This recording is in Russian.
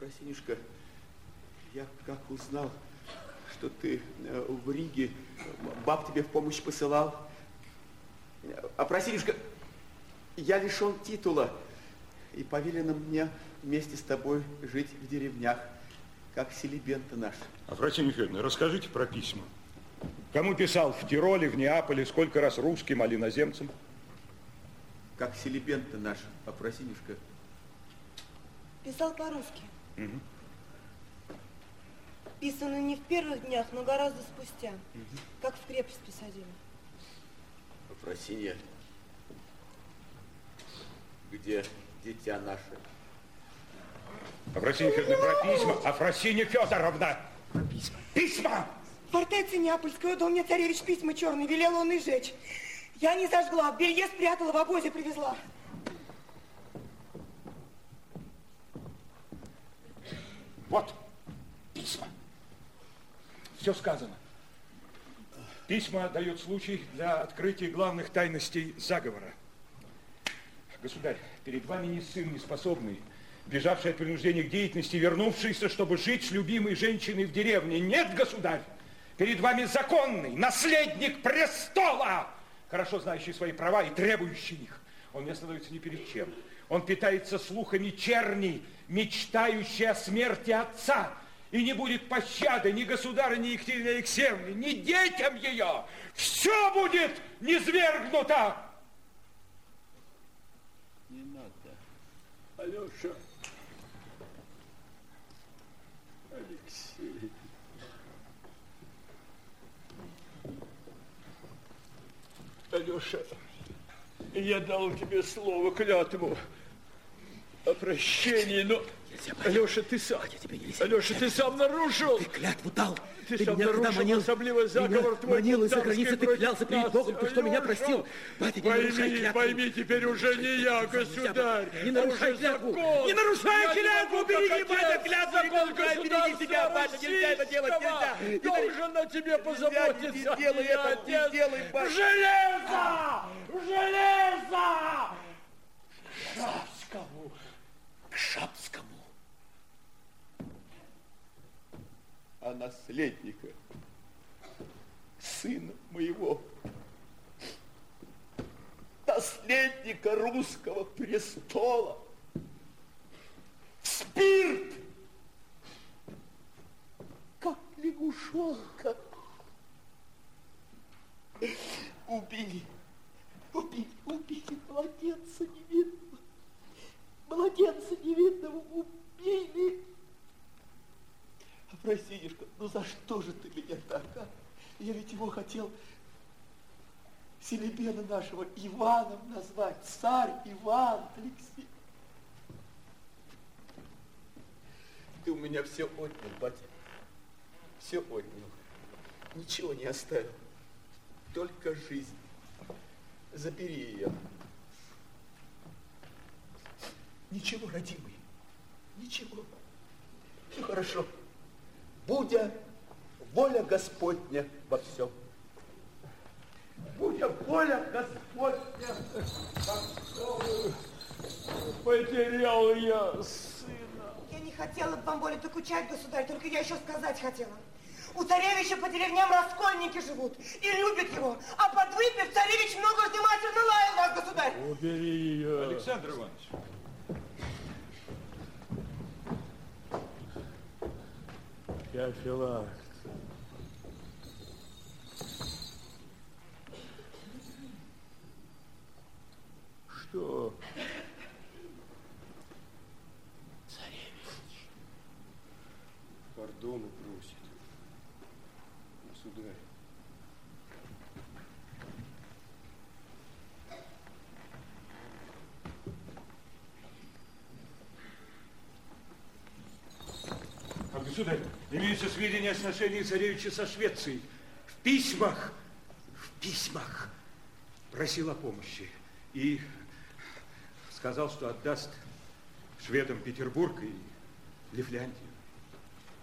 Афросинюшка, я как узнал, что ты в Риге, баб тебе в помощь посылал. Афросинюшка, я лишен титула, и повелено мне вместе с тобой жить в деревнях, как селибенты наши. Афросинья Федоровна, расскажите про письма. Кому писал в Тироле, в Неаполе, сколько раз русским, а иноземцам? Как селибенты наши, Афросинюшка. Писал по-русски. Угу. Писано не в первых днях, но гораздо спустя. Как в крепость посадили. Афросинья, где дитя наше? Афросинья Федоровна, про письма. Афросинья Федоровна! Письма. Письма! В фортеце Неапольской отдал мне царевич письма черные, велел он их сжечь. Я не зажгла, в белье спрятала, в обозе привезла. Вот письма. Все сказано. Письма дают случай для открытия главных тайностей заговора. Государь, перед вами не сын неспособный, бежавший от принуждения к деятельности, вернувшийся, чтобы жить с любимой женщиной в деревне. Нет, государь, перед вами законный наследник престола, хорошо знающий свои права и требующий их. Он не остановится ни перед чем. Он питается слухами черни, мечтающей о смерти отца. И не будет пощады ни государя, ни Екатерины Алексеевны, ни детям ее. Все будет низвергнуто. Не надо. Алеша. Алексей. Алеша, я дал тебе слово, клятву о прощении, но... Алеша, ты сам... Алеша, ты сам нарушил! Ты клятву дал! Ты сам нарушил особливый заговор твой. Манил из-за границы, ты клялся перед Богом, ты что меня простил? Батя, не нарушай клятву! Пойми, теперь уже не я, государь! Не нарушай клятву! Не нарушай клятву! Береги, батя, клятву! Не нарушай, береги себя, батя! Нельзя это делать, нельзя! Должен о тебе позаботиться! Не делай это, не делай, батя! Железо! Железо! Шапскому! К Шапскому! А наследника, сына моего, наследника русского престола, спирт, как лягушонка, убили младенца невинного, убили. Афросинюшка, ну за что же ты меня так, а? Я ведь его хотел селебена нашего Иваном назвать, царь Иван, Алексей. Ты у меня все отнял, батя, все отнял, ничего не оставил, только жизнь. Забери ее. Ничего, родимый, ничего, все хорошо. Будя воля Господня во всем. Будя воля Господня во всем. Потерял я сына. Я не хотела бы вам более докучать, государь, только я еще сказать хотела. У царевича по деревням раскольники живут и любят его, а подвыпив, царевич много внимательно лаял вас, государь. Убери ее. Александр Иванович. Феофилакт. Что? Царевич. Пардону просит. Государь. Государь, имеются сведения о сношении царевича со Швецией. В письмах просил о помощи и сказал, что отдаст шведам Петербург и Лифляндию.